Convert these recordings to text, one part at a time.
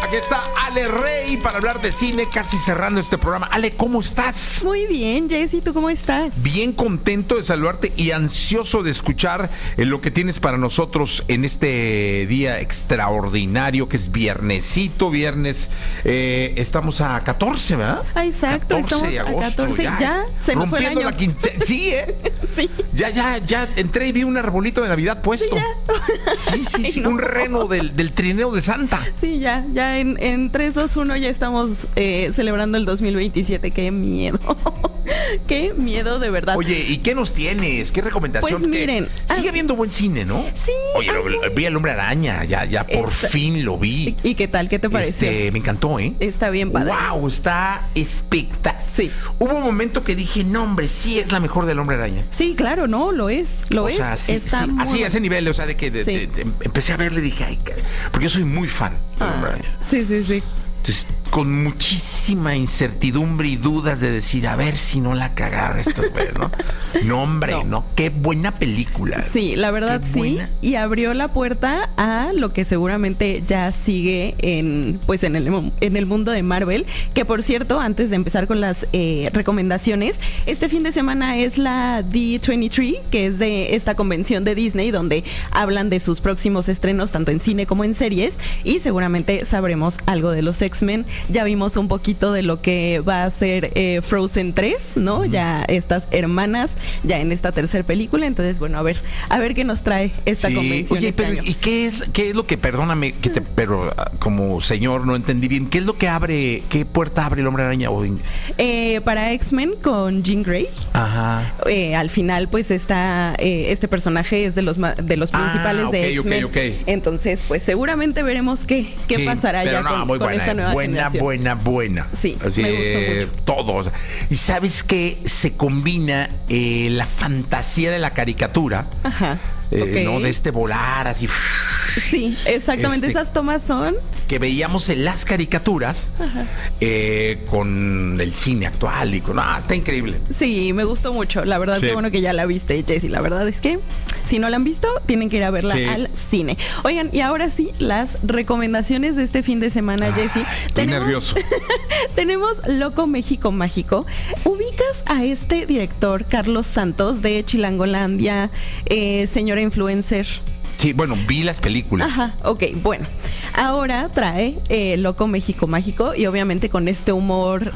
Aquí está Ale Rey para hablar de cine, casi cerrando este programa. Ale, ¿cómo estás? Muy bien, Jessy, ¿tú cómo estás? Bien contento de saludarte y ansioso de escuchar lo que tienes para nosotros en este día extraordinario que es viernesito, viernes. Estamos a 14, ¿verdad? Ah, exacto, 14 de agosto, a 14, ya se nos fue el año. La sí, Sí. Ya entré y vi un arbolito de Navidad puesto. Sí, Ay, no. Un reno del trineo de Santa. Sí, ya en 3, 2, 1 ya estamos celebrando el 2027. ¡Qué miedo! ¡Qué miedo, de verdad! Oye, ¿y qué nos tienes? ¿Qué recomendación? Pues miren... Sigue habiendo buen cine, ¿no? Sí. Oye, vi El Hombre Araña, ya por fin lo vi. ¿Y qué tal? ¿Qué te pareció? Me encantó, ¿eh? Está bien padre. ¡Wow! Está espectacular. Sí. Hubo un momento que dije, no, hombre, sí es la mejor del Hombre Araña. Sí, claro, no, lo es. O sea, sí, Está muy así, a ese nivel, o sea, de que empecé a verle y dije, ay, porque yo soy muy fan del Hombre Araña. Sí. Entonces, con muchísima incertidumbre y dudas de decir, a ver si no la cagaron estos güeyes, ¿no? No, hombre, no. Qué buena película. Sí, la verdad sí. Y abrió la puerta a lo que seguramente ya sigue en el mundo de Marvel. Que por cierto, antes de empezar con las recomendaciones, este fin de semana es la D23, que es de esta convención de Disney, donde hablan de sus próximos estrenos, tanto en cine como en series. Y seguramente sabremos algo de los X-Men. Ya vimos un poquito de lo que va a ser Frozen 3, ¿no? Ya estas hermanas, ya en esta tercera película. Entonces, bueno, a ver qué nos trae esta convención. Oye, pero año. ¿y qué es lo que, perdóname, pero como señor no entendí bien, ¿qué es lo que abre, qué puerta abre el Hombre Araña hoy? Para X-Men con Jean Grey. Ajá. Al final, pues está este personaje es de los principales de X-Men. Okay. Entonces, pues seguramente veremos qué pasará ya con esta nueva generación. Buena. Sí, así, me gustó mucho. Todos. Y sabes que se combina la fantasía de la caricatura. Ajá. ¿No? De volar así. Sí, exactamente. Esas tomas son que veíamos en las caricaturas. Ajá. Con el cine actual y con está increíble. Sí, me gustó mucho. La verdad, qué bueno que ya la viste, Jessy. La verdad es que si no la han visto, tienen que ir a verla al cine. Oigan, y ahora sí, las recomendaciones de este fin de semana, Jessy. Estoy nervioso. Tenemos Loco México Mágico. ¿Ubicas a este director, Carlos Santos, de Chilangolandia, señora influencer? Sí, bueno, vi las películas. Ajá, ok, bueno. Ahora trae Loco México Mágico y obviamente con este humor,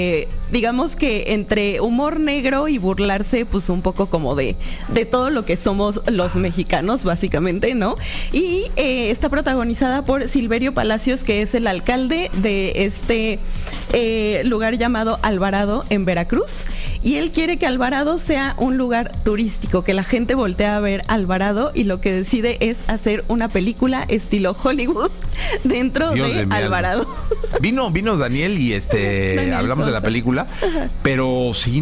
digamos que entre humor negro y burlarse pues un poco como de todo lo que somos los mexicanos, básicamente, ¿no? Y está protagonizada por Silverio Palacios, que es el alcalde de este lugar llamado Alvarado en Veracruz. Y él quiere que Alvarado sea un lugar turístico, que la gente voltee a ver Alvarado, y lo que decide es hacer una película estilo Hollywood dentro de Alvarado. Vino Daniel y Daniel hablamos Sosa. De la película. Ajá. Pero sí,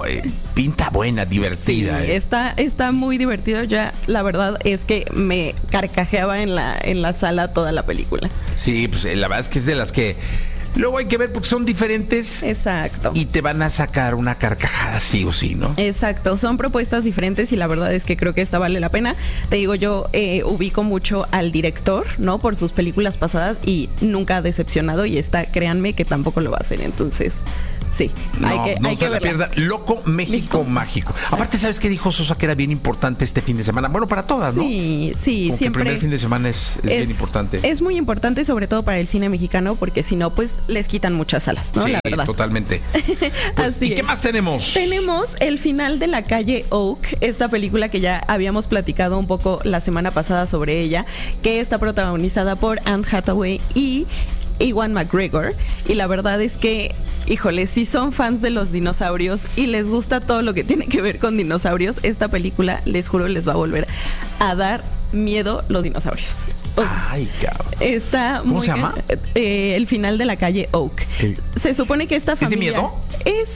pinta buena, divertida. Sí, está muy divertido. Ya la verdad es que me carcajeaba en la sala toda la película. Sí, pues la verdad es que es de las que luego hay que ver porque son diferentes. Exacto. Y te van a sacar una carcajada sí o sí, ¿no? Exacto. Son propuestas diferentes y la verdad es que creo que esta vale la pena. Te digo, yo ubico mucho al director, ¿no? Por sus películas pasadas y nunca ha decepcionado, y créanme que tampoco lo va a hacer. Entonces, sí, hay que la pierda. Loco México Mágico. Aparte, ¿sabes qué dijo Sosa que era bien importante este fin de semana? Bueno, para todas, ¿no? Sí, como siempre. Que el primer fin de semana es bien importante. Es muy importante, sobre todo para el cine mexicano, porque si no, pues les quitan muchas salas, ¿no? Sí, la verdad. Totalmente. Pues, ¿y qué más tenemos? Tenemos El final de la calle Oak, esta película que ya habíamos platicado un poco la semana pasada sobre ella, que está protagonizada por Anne Hathaway y Ewan McGregor, y la verdad es que, híjole, si son fans de los dinosaurios y les gusta todo lo que tiene que ver con dinosaurios, esta película, les juro, les va a volver a dar miedo los dinosaurios. Ay, cabrón. Está ¿Cómo se llama? El final de la calle Oak. Se supone que esta familia... ¿Tiene miedo?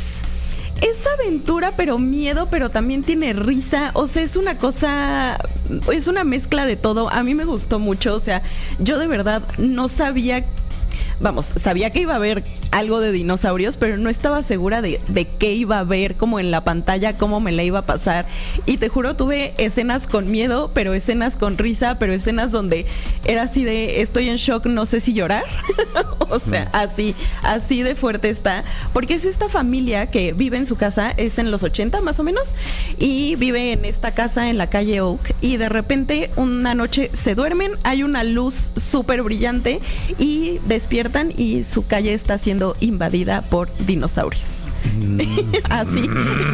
Es aventura, pero miedo, pero también tiene risa. O sea, es una cosa, es una mezcla de todo. A mí me gustó mucho. O sea, yo de verdad no sabía... Vamos, sabía que iba a haber algo de dinosaurios, pero no estaba segura de qué iba a ver como en la pantalla, cómo me la iba a pasar. Y te juro, tuve escenas con miedo, pero escenas con risa, pero escenas donde era así de estoy en shock, no sé si llorar. O sea, así de fuerte está, porque es esta familia que vive en su casa, es en los 80 más o menos, y vive en esta casa en la calle Oak, y de repente una noche se duermen, hay una luz súper brillante y despiertan y su calle está siendo invadida por dinosaurios. Así.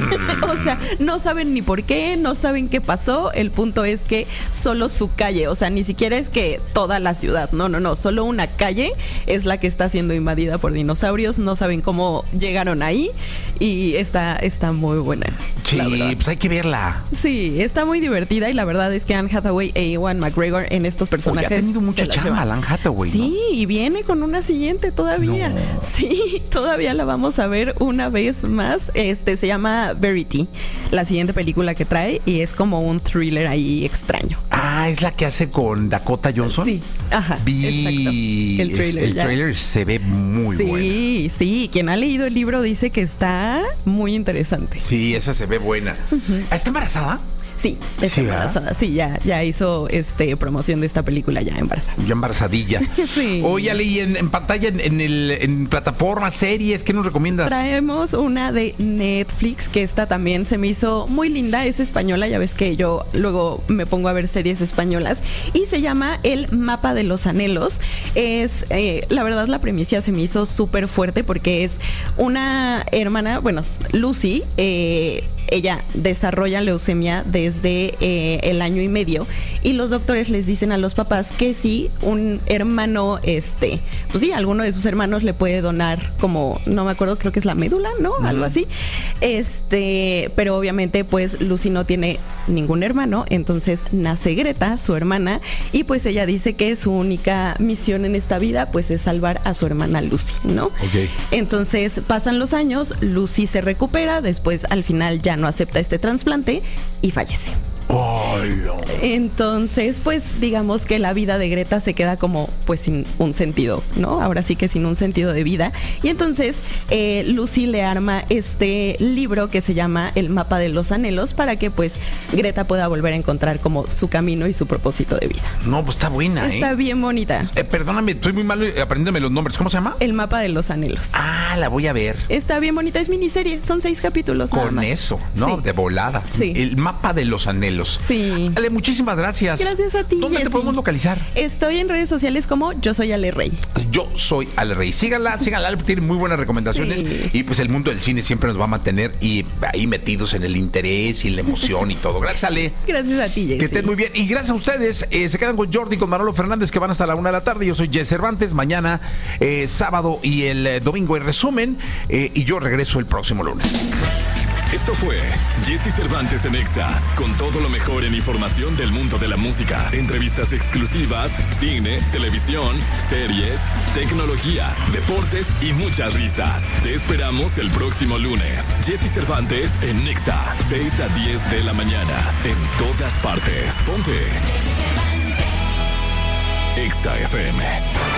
O sea, no saben ni por qué, no saben qué pasó. El punto es que solo su calle, o sea, ni siquiera es que toda la ciudad, no, solo una calle es la que está siendo invadida por dinosaurios. No saben cómo llegaron ahí y está muy buena. Sí, pues hay que verla. Sí, está muy divertida y la verdad es que Anne Hathaway e Ewan McGregor en estos personajes. Ha tenido mucha chamba Anne Hathaway, sí, ¿no? Y viene con una siguiente todavía. No. Sí, todavía la vamos a ver una vez más. Se llama Verity, la siguiente película que trae, y es como un thriller ahí extraño. Ah, ¿es la que hace con Dakota Johnson? Sí, ajá, exacto. El trailer se ve muy bueno. Sí, quien ha leído el libro dice que está muy interesante. Sí, esa se ve buena. Uh-huh. ¿Está embarazada? Sí, está embarazada. Sí, ya hizo promoción de esta película ya embarazada. Ya embarazadilla. Sí. Oye, Ale, y en pantalla, en plataformas, series, ¿qué nos recomiendas? Traemos una de Netflix, que esta también se me hizo muy linda, es española, ya ves que yo luego me pongo a ver series españolas, y se llama El Mapa de los Anhelos. Es, la verdad, la premisa se me hizo súper fuerte porque es una hermana, bueno, Lucy, ella desarrolla leucemia desde el año y medio, y los doctores les dicen a los papás que si un hermano, pues sí, alguno de sus hermanos le puede donar, como, no me acuerdo, creo que es la médula, ¿no? Uh-huh. Algo así. Pero obviamente pues Lucy no tiene ningún hermano, entonces nace Greta, su hermana, y pues ella dice que su única misión en esta vida pues es salvar a su hermana Lucy, ¿no? Okay. Entonces pasan los años, Lucy se recupera, después al final ya no acepta este trasplante y fallece. Oh, no. Entonces, pues digamos que la vida de Greta se queda como pues sin un sentido, ¿no? Ahora sí que sin un sentido de vida. Y entonces Lucy le arma este libro que se llama El Mapa de los Anhelos para que pues Greta pueda volver a encontrar como su camino y su propósito de vida. No, pues está buena, Está bien bonita. Perdóname, soy muy malo aprendiéndome los nombres. ¿Cómo se llama? El Mapa de los Anhelos. Ah, la voy a ver. Está bien bonita, es miniserie, son 6 capítulos. Con eso, ¿no? Sí. De volada. Sí. El Mapa de los Anhelos. Sí. Ale, muchísimas gracias. Gracias a ti. ¿Dónde Jessy te podemos localizar? Estoy en redes sociales como Yo Soy Ale Rey. Yo Soy Ale Rey. Síganla, tiene muy buenas recomendaciones. Sí. Y pues el mundo del cine siempre nos va a mantener y ahí metidos en el interés y en la emoción y todo. Gracias, Ale. Gracias a ti, Jessy. Que estén muy bien. Y gracias a ustedes. Se quedan con Jordi, con Manolo Fernández, que van hasta la 1 de la tarde. Yo soy Jess Cervantes. Mañana, sábado y el domingo el resumen. Y yo regreso el próximo lunes. Esto fue Jessy Cervantes en Exa, con todo lo mejor en información del mundo de la música, entrevistas exclusivas, cine, televisión, series, tecnología, deportes y muchas risas. Te esperamos el próximo lunes. Jessy Cervantes en Exa, 6 a 10 de la mañana, en todas partes. Ponte Exa FM.